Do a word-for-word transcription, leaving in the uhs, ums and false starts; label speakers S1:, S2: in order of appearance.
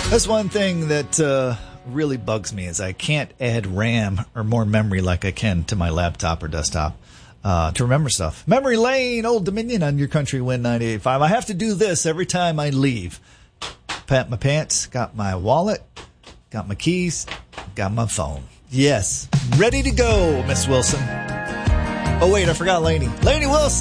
S1: That's one thing that uh, really bugs me is I can't add RAM or more memory like I can to my laptop or desktop uh, to remember stuff. Memory Lane, Old Dominion on your Country Wind ninety-eight point five. I have to do this every time I leave. Pat my pants, got my wallet, got my keys, got my phone. Yes, ready to go, Miss Wilson. Oh, wait, I forgot Lainey. Lainey Wilson.